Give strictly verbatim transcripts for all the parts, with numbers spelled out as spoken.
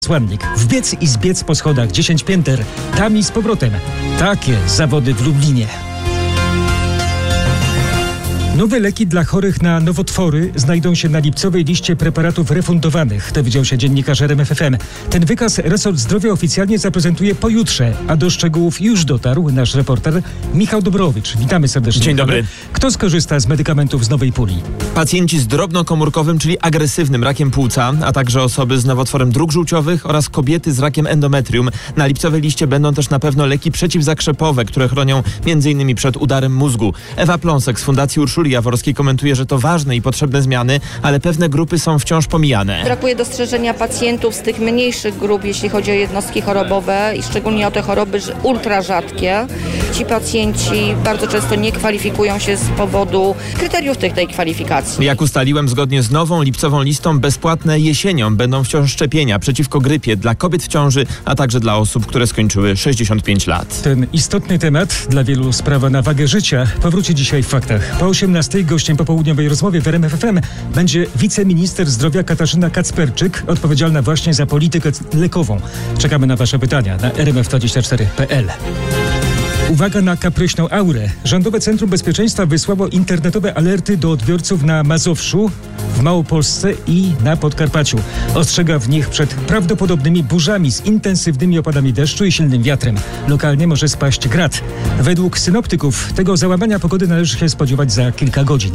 Słannik. Wbiec i zbiec po schodach, dziesięć pięter, tam i z powrotem. Takie zawody w Lublinie. Nowe leki dla chorych na nowotwory znajdą się na lipcowej liście preparatów refundowanych, dowiedział się dziennikarz R M F F M. Ten wykaz resort zdrowia oficjalnie zaprezentuje pojutrze, a do szczegółów już dotarł nasz reporter Michał Dobrowicz. Witamy serdecznie. Dzień dobry. Kto skorzysta z medykamentów z nowej puli? Pacjenci z drobnokomórkowym, czyli agresywnym rakiem płuca, a także osoby z nowotworem dróg żółciowych oraz kobiety z rakiem endometrium. Na lipcowej liście będą też na pewno leki przeciwzakrzepowe, które chronią między innymi przed udarem mózgu. Ewa Pląsek z Fundacji Urszuli Jaworskiej komentuje, że to ważne i potrzebne zmiany, ale pewne grupy są wciąż pomijane. Brakuje dostrzeżenia pacjentów z tych mniejszych grup, jeśli chodzi o jednostki chorobowe i szczególnie o te choroby ultra rzadkie. Ci pacjenci bardzo często nie kwalifikują się z powodu kryteriów tych, tej kwalifikacji. Jak ustaliłem, zgodnie z nową lipcową listą bezpłatne jesienią będą wciąż szczepienia przeciwko grypie dla kobiet w ciąży, a także dla osób, które skończyły sześćdziesiąt pięć lat. Ten istotny temat, dla wielu sprawa na wagę życia, powróci dzisiaj w faktach. Po osiemnastej gościem popołudniowej rozmowy w R M F F M będzie wiceminister zdrowia Katarzyna Kacperczyk, odpowiedzialna właśnie za politykę lekową. Czekamy na wasze pytania na r m f dwadzieścia cztery kropka p l. Uwaga na kapryśną aurę. Rządowe Centrum Bezpieczeństwa wysłało internetowe alerty do odbiorców na Mazowszu, w Małopolsce i na Podkarpaciu. Ostrzega w nich przed prawdopodobnymi burzami z intensywnymi opadami deszczu i silnym wiatrem. Lokalnie może spaść grad. Według synoptyków tego załamania pogody należy się spodziewać za kilka godzin.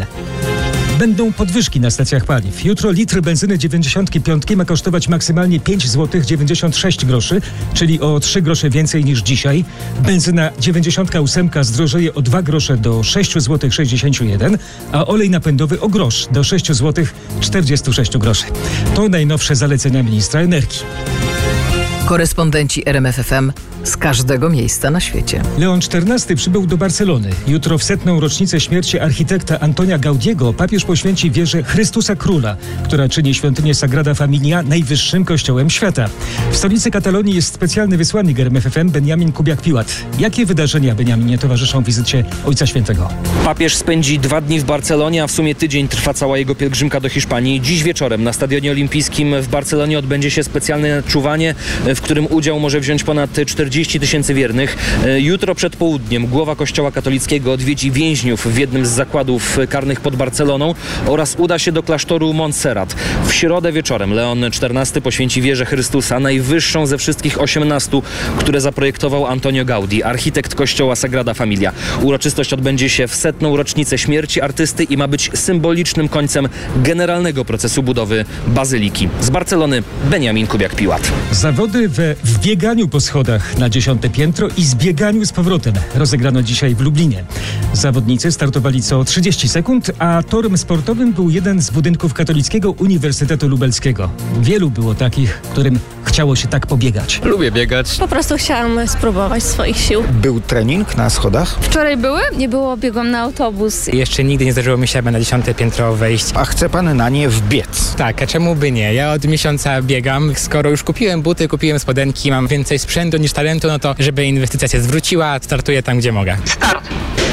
Będą podwyżki na stacjach paliw. Jutro litr benzyny dziewięćdziesiąt pięć ma kosztować maksymalnie pięć złotych dziewięćdziesiąt sześć groszy, czyli o trzy grosze więcej niż dzisiaj. Benzyna dziewięćdziesiąt osiem zdrożeje o dwa grosze do sześć złotych sześćdziesiąt jeden, a olej napędowy o grosz do sześć złotych czterdzieści sześć groszy. To najnowsze zalecenia ministra energii. Korespondenci R M F F M z każdego miejsca na świecie. Leon czternasty przybył do Barcelony. Jutro w setną rocznicę śmierci architekta Antonia Gaudiego papież poświęci wieżę Chrystusa Króla, która czyni świątynię Sagrada Familia najwyższym kościołem świata. W stolicy Katalonii jest specjalny wysłannik R M F F M Benjamin Kubiak-Piłat. Jakie wydarzenia, Beniaminie, towarzyszą wizycie Ojca Świętego? Papież spędzi dwa dni w Barcelonie, a w sumie tydzień trwa cała jego pielgrzymka do Hiszpanii. Dziś wieczorem na Stadionie Olimpijskim w Barcelonie odbędzie się specjalne czuwanie, w którym udział może wziąć ponad czterdzieści tysięcy wiernych. Jutro przed południem głowa Kościoła katolickiego odwiedzi więźniów w jednym z zakładów karnych pod Barceloną oraz uda się do klasztoru Montserrat. W środę wieczorem Leon czternasty poświęci wieżę Chrystusa, najwyższą ze wszystkich osiemnastu, które zaprojektował Antonio Gaudí, architekt kościoła Sagrada Familia. Uroczystość odbędzie się w setną rocznicę śmierci artysty i ma być symbolicznym końcem generalnego procesu budowy bazyliki. Z Barcelony Benjamin Kubiak-Piłat. Zawody we wbieganiu po schodach na dziesiąte piętro i zbieganiu z powrotem rozegrano dzisiaj w Lublinie. Zawodnicy startowali co trzydzieści sekund, a torem sportowym był jeden z budynków Katolickiego Uniwersytetu Lubelskiego. Wielu było takich, którym chciało się tak pobiegać. Lubię biegać. Po prostu chciałam spróbować swoich sił. Był trening na schodach? Wczoraj były? Nie było, biegłam na autobus. Jeszcze nigdy nie zdarzyło mi się na dziesiąte piętro wejść. A chce pan na nie wbiec? Tak, a czemu by nie? Ja od miesiąca biegam. Skoro już kupiłem buty, kupiłem spodenki, mam więcej sprzętu niż talentu, no to żeby inwestycja się zwróciła, startuję tam, gdzie mogę. Start!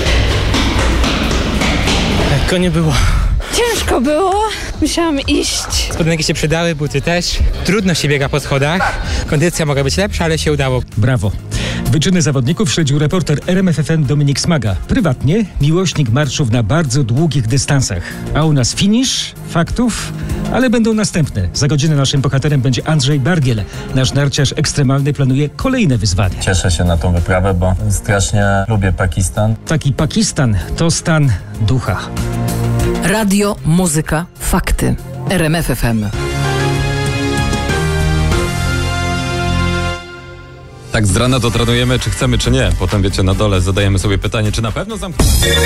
Lekko nie było. Ciężko było. Musiałam iść. Spodenki się przydały, buty też. Trudno się biega po schodach. Kondycja mogła być lepsza, ale się udało. Brawo. Wyczyny zawodników śledził reporter R M F F M Dominik Smaga. Prywatnie miłośnik marszów na bardzo długich dystansach. A u nas finisz faktów, ale będą następne. Za godzinę naszym bohaterem będzie Andrzej Bargiel. Nasz narciarz ekstremalny planuje kolejne wyzwanie. Cieszę się na tą wyprawę, bo strasznie lubię Pakistan. Taki Pakistan to stan ducha. Radio, muzyka, fakty. R M F F M. Tak z rana to trenujemy, czy chcemy, czy nie. Potem, wiecie, na dole zadajemy sobie pytanie, czy na pewno zamknięty.